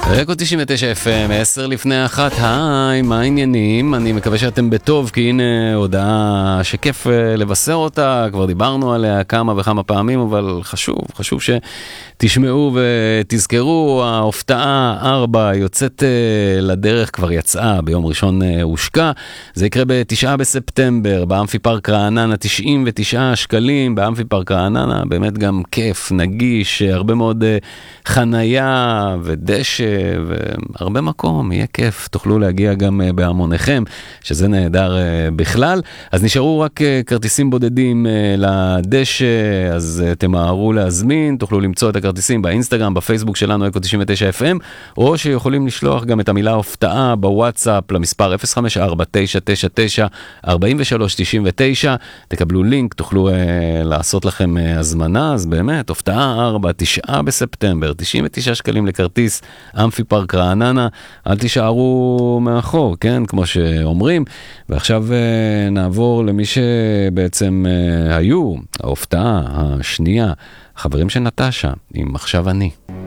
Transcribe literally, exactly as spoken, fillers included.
רקו תשעים ותשע אף אם, עשר לפני אחת, היי, מה העניינים? אני מקווה שאתם בטוב, כי הנה הודעה שכיף לבשר אותה, כבר דיברנו עליה כמה וכמה פעמים, אבל חשוב, חשוב שתשמעו ותזכרו, ההופעה ארבע יוצאת לדרך, כבר יצאה, ביום ראשון הושקה, זה יקרה בתשעה בספטמבר, באמפי פארק רעננה, תשעים ותשעה שקלים, באמפי פארק רעננה, באמת גם כיף, נגיש, הרבה מאוד חנייה ודשא, והרבה מקום, יהיה כיף, תוכלו להגיע גם בהמוניכם, שזה נהדר בכלל. אז נשארו רק כרטיסים בודדים לדשא, אז תמהרו להזמין, תוכלו למצוא את הכרטיסים באינסטגרם, בפייסבוק שלנו, אקו תשעים ותשע אף אם, או שיכולים לשלוח גם את המילה הופתעה בוואטסאפ למספר אפס חמש ארבע תשע תשע תשע ארבע שלוש תשע תשע, תקבלו לינק, תוכלו לעשות לכם הזמנה, אז באמת, הופתעה ארבע, תשעה בספטמבר, תשעים ותשעה שקלים לכרטיס, אמפי פארק רעננה, אל תישארו מאחור, כן, כמו שאומרים. ועכשיו נעבור למי שבעצם היו ההופתעה השנייה, חברים של נטשה, עם עכשיו אני.